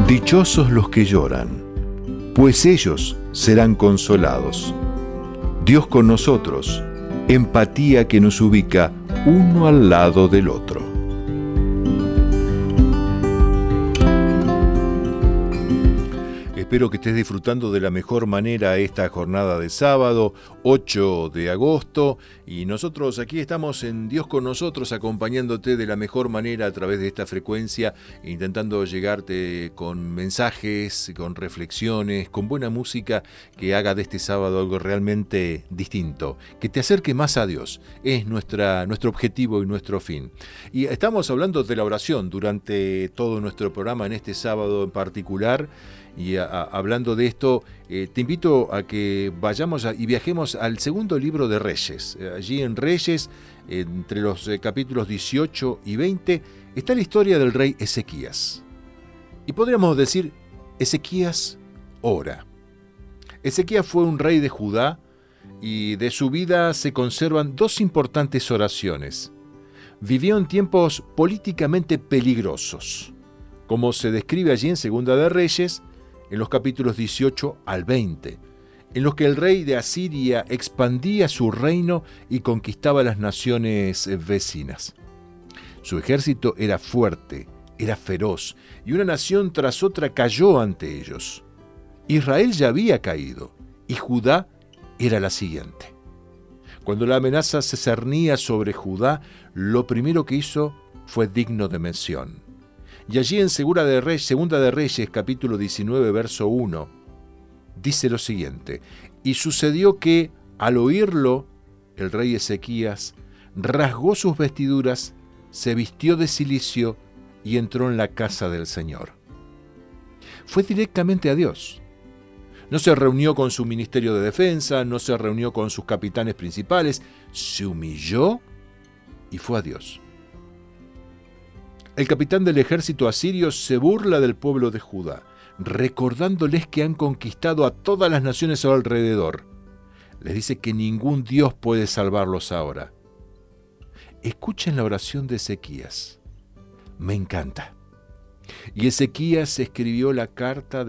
Dichosos los que lloran, pues ellos serán consolados. Dios con nosotros, empatía que nos ubica uno al lado del otro. Espero que estés disfrutando de la mejor manera esta jornada de sábado, 8 de agosto, y nosotros aquí estamos en Dios con nosotros, acompañándote de la mejor manera a través de esta frecuencia, intentando llegarte con mensajes, con reflexiones, con buena música que haga de este sábado algo realmente distinto, que te acerque más a Dios. Es nuestro objetivo y nuestro fin. Y estamos hablando de la oración durante todo nuestro programa en este sábado en particular. Y hablando de esto, te invito a que vayamos y viajemos al segundo libro de Reyes. Allí en Reyes, entre los capítulos 18 y 20, está la historia del rey Ezequías. Y podríamos decir, Ezequías ora. Ezequías fue un rey de Judá y de su vida se conservan dos importantes oraciones. Vivió en tiempos políticamente peligrosos, como se describe allí en Segunda de Reyes, en los capítulos 18 al 20, en los que el rey de Asiria expandía su reino y conquistaba las naciones vecinas. Su ejército era fuerte, era feroz, y una nación tras otra cayó ante ellos. Israel ya había caído, y Judá era la siguiente. Cuando la amenaza se cernía sobre Judá, lo primero que hizo fue digno de mención. Y allí en Segunda de Reyes, capítulo 19, verso 1, dice lo siguiente: y sucedió que, al oírlo, el rey Ezequías rasgó sus vestiduras, se vistió de cilicio y entró en la casa del Señor. Fue directamente a Dios. No se reunió con su ministerio de defensa, no se reunió con sus capitanes principales, se humilló y fue a Dios. El capitán del ejército asirio se burla del pueblo de Judá, recordándoles que han conquistado a todas las naciones a su alrededor. Les dice que ningún Dios puede salvarlos ahora. Escuchen la oración de Ezequías. Me encanta. Y Ezequías escribió la carta